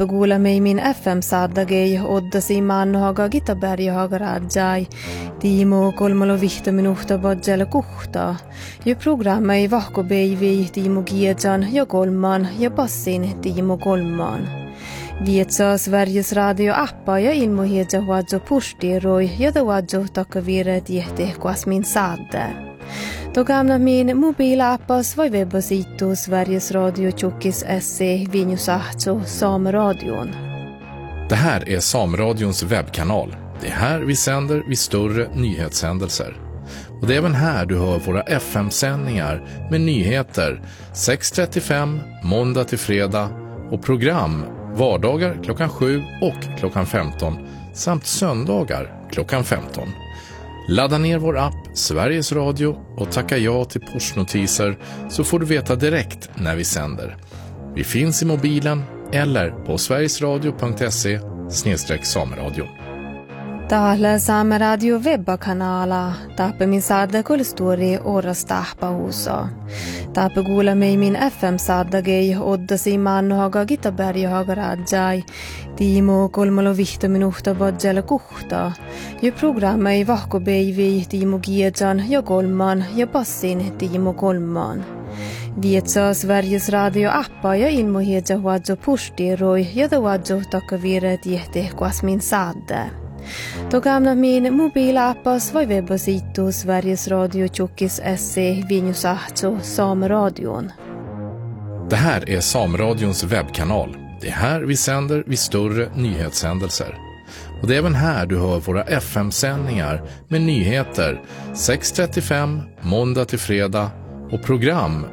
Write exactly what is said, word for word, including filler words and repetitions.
Tapegula mig min F M-saddagei oddasi mannohaga gitaberjahaga rajai. Timo kolmalo vihta minuhta badjala kuhta. Ja programma ei vahko beivi Timo Giejan ja kolman ja passin Timo kolman. Vietsa Sveriges radio-appa ja ilmohieja huadjo pustiroi ja da huadjo takavire tiehte kuas min sadde. Då gamla min mobilappas var webbasitu Sveriges Radio Tjockis S C Vinjusahto Sameradion. Det här är Sameradions webbkanal. Det är här vi sänder vid större nyhetshändelser. Och det är även här du hör våra F M-sändningar med nyheter sex trettiofem måndag till fredag och program vardagar klockan sju och klockan femton samt söndagar klockan femton. Ladda ner vår app Sveriges Radio och tacka ja till pushnotiser så får du veta direkt när vi sänder. Vi finns i mobilen eller på sverigesradio punkt se snedstreck sameradion. Täällä Saameradio webbakanala tape min sadda kolstori oras tahpa husa. Tape kuula mei min F M-saddagei oddasi mannohaga gitaberjahaga rajai. Timo kolmalo vihta minuhta badjala kuhta. Ja programma ei vahko beivi Timo Giejan ja kolman ja passin Timo kolman. Vietsa Sveriges radio-appa ja ilmohieja huadjo pustiroi ja da huadjo takavire tiehte kuas min sadde. Då gamla min mobilappas var webbasitu Sveriges Radio Tjockis S C Vinjusahto Sameradion. Det här är Sameradions webbkanal. Det är här vi sänder vid större nyhetshändelser. Och det är även här du hör våra F M-sändningar med nyheter sex trettiofem måndag till fredag och program